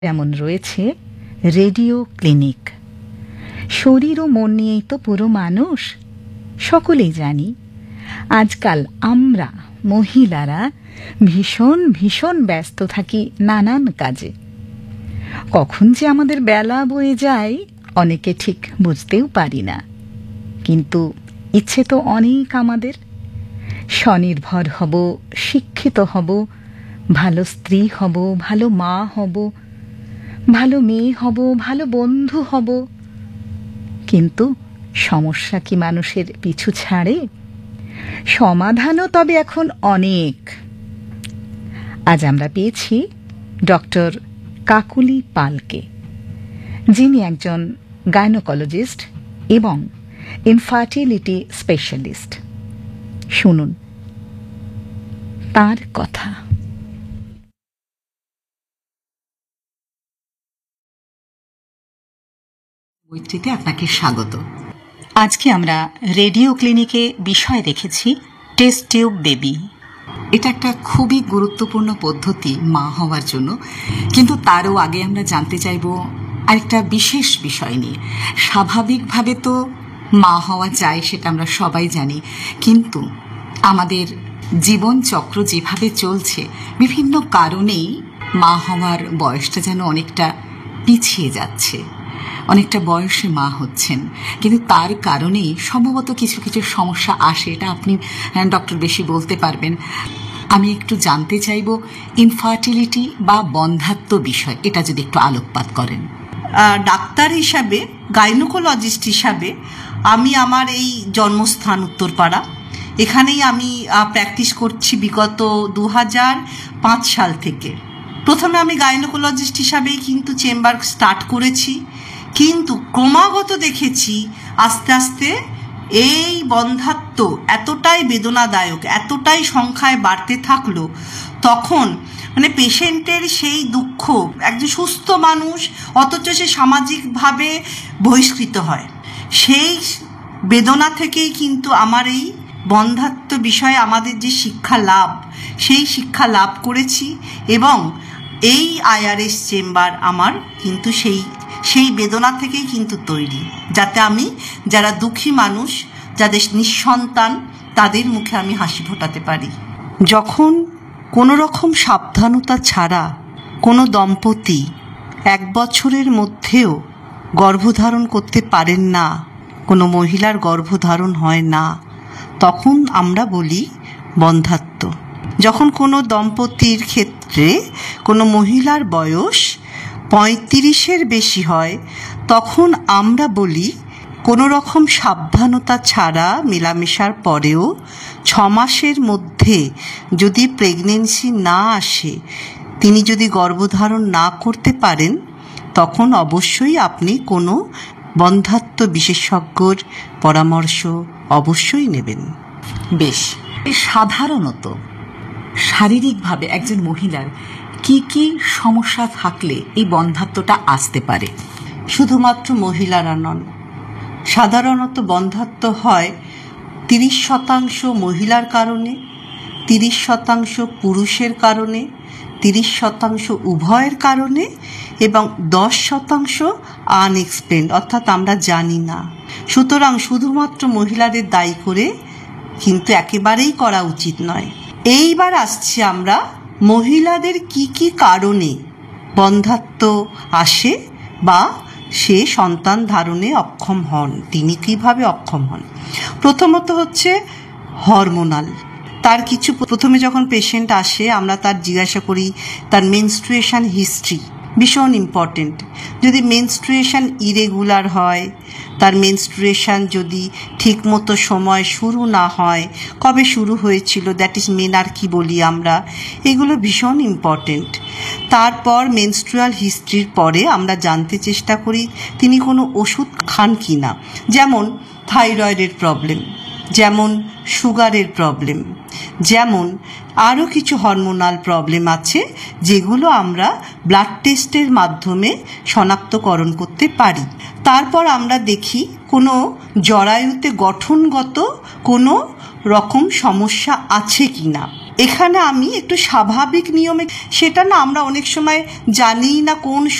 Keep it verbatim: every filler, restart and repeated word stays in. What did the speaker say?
যেমন রয়েছে radio clinic. শরীর ও মন নিয়েই তো পুরো মানুষ, সকলেই জানি। আজকাল আমরা মহিলারা ভীষণ ভীষণ ব্যস্ত থাকি নানান কাজে। কখন যে আমাদের বেলা বয়ে যায় অনেকে ঠিক বুঝতেও পারি না, কিন্তু ইচ্ছে তো অনেক আমাদের। স্বনির্ভর হব, শিক্ষিত হব, ভালো স্ত্রী হব, ভালো মা হব, ভালো মেয়ে হব, ভালো বন্ধু হব। কিন্তু সমস্যা কি মানুষের পিছু ছাড়ে? সমাধানও তবে এখন অনেক। আজ আমরা পেয়েছি ডক্টর কাকলি পালকে, যিনি একজন গাইনোকোলজিস্ট এবং ইনফার্টিলিটি স্পেশালিস্ট। শুনুন তার কথা। মৈত্রীতে আপনাকে স্বাগত। আজকে আমরা রেডিও ক্লিনিকে বিষয় রেখেছি টেস্ট টিউব বেবি। এটা একটা খুবই গুরুত্বপূর্ণ পদ্ধতি মা হওয়ার জন্য, কিন্তু তারও আগে আমরা জানতে চাইব আরেকটা বিশেষ বিষয় নিয়ে। স্বাভাবিকভাবে তো মা হওয়া যায়, সেটা আমরা সবাই জানি, কিন্তু আমাদের জীবন চক্র যেভাবে চলছে বিভিন্ন কারণেই মা হওয়ার বয়সটা যেন অনেকটা পিছিয়ে যাচ্ছে। অনেকটা বয়সে মা হচ্ছেন, কিন্তু তার কারণেই সম্ভবত কিছু কিছু সমস্যা আসে। এটা আপনি ডক্টর বেশি বলতে পারবেন। আমি একটু জানতে চাইব ইনফার্টিলিটি বা বন্ধ্যাত্ব বিষয়, এটা যদি একটু আলোকপাত করেন। ডাক্তার হিসাবে, গাইনোকোলজিস্ট হিসাবে আমি আমার এই জন্মস্থান উত্তরপাড়া, এখানেই আমি প্র্যাকটিস করছি বিগত দু হাজার পাঁচ সাল থেকে। প্রথমে আমি গাইনোকোলজিস্ট হিসাবেই কিন্তু চেম্বার স্টার্ট করেছি, কিন্তু ক্রমাগত দেখেছি আস্তে আস্তে এই বন্ধ্যাত্ব এতটাই বেদনাদায়ক, এতটাই সংখ্যায় বাড়তে থাকলো, তখন মানে পেশেন্টের সেই দুঃখ, একজন সুস্থ মানুষ অথচ সে সামাজিকভাবে বহিষ্কৃত হয়, সেই বেদনা থেকেই কিন্তু আমার এই বন্ধ্যাত্ব বিষয়ে আমাদের যে শিক্ষা লাভ, সেই শিক্ষা লাভ করেছি। এবং এই আইআরএস চেম্বার আমার কিন্তু সেই সেই বেদনা থেকেই কিন্তু তৈরি, যাতে আমি যারা দুঃখী মানুষ, যাদের নিঃসন্তান, তাদের মুখে আমি হাসি ফোটাতে পারি। যখন কোনো রকম সাবধানতা ছাড়া কোনো দম্পতি এক বছরের মধ্যেও গর্ভধারণ করতে পারেন না, কোনো মহিলার গর্ভধারণ হয় না, তখন আমরা বলি বন্ধ্যাত্ব। যখন কোনো দম্পতির ক্ষেত্রে কোনো মহিলার বয়স পঁয়ত্রিশের বেশি হয়, তখন আমরা বলি কোনো রকম সাবধানতা ছাড়া মেলামেশার পরেও ছ মাসের মধ্যে যদি প্রেগনেন্সি না আসে, তিনি যদি গর্ভধারণ না করতে পারেন, তখন অবশ্যই আপনি কোনো বন্ধ্যাত্ব বিশেষজ্ঞর পরামর্শ অবশ্যই নেবেন। বেশ, সাধারণত শারীরিকভাবে একজন মহিলার কি কি সমস্যা থাকলে এই বন্ধ্যাত্বটা আসতে পারে? শুধুমাত্র মহিলারা নন, সাধারণত বন্ধ্যাত্ব হয় তিরিশ শতাংশ মহিলার কারণে, তিরিশ শতাংশ পুরুষের কারণে, তিরিশ শতাংশ উভয়ের কারণে, এবং দশ শতাংশ আনএক্সপ্লেন্ড, অর্থাৎ আমরা জানি না। সুতরাং শুধুমাত্র মহিলাদের দায়ী করে কিন্তু একেবারেই করা উচিত নয়। এইবার আসছি আমরা মহিলাদের কি কি কারণে বন্ধ্যাত্ব আসে বা সে সন্তান ধারণে অক্ষম হন, তিনি কিভাবে অক্ষম হন। প্রথমত হচ্ছে হরমোনাল। তার কিছু, প্রথমে যখন পেশেন্ট আসে আমরা তার জিজ্ঞাসা করি তার মেনস্ট্রুয়েশন হিস্ট্রি, ভীষণ ইম্পর্টেন্ট। যদি মেনস্ট্রুয়েশন ইরেগুলার হয়, তার মেনস্ট্রুয়েশন যদি ঠিকমতো সময় শুরু না হয়, কবে শুরু হয়েছিল, দ্যাট ইজ মেনার্কি বলি আমরা, এগুলো ভীষণ ইম্পর্টেন্ট। তারপর মেনস্ট্রুয়াল হিস্ট্রির পরে আমরা জানতে চেষ্টা করি তিনি কোনো ওষুধ খান কি না, যেমন থাইরয়েডের প্রবলেম, যেমন সুগারের প্রবলেম, যেমন আরও কিছু হরমোনাল প্রবলেম আছে যেগুলো আমরা ব্লাড টেস্টের মাধ্যমে শনাক্তকরণ করতে পারি। তারপর আমরা দেখি কোনো জরায়ুতে গঠনগত কোনো রকম সমস্যা আছে কি না। এখানে আমি একটু স্বাভাবিক নিয়মে, সেটা না আমরা অনেক সময় জানি না কোন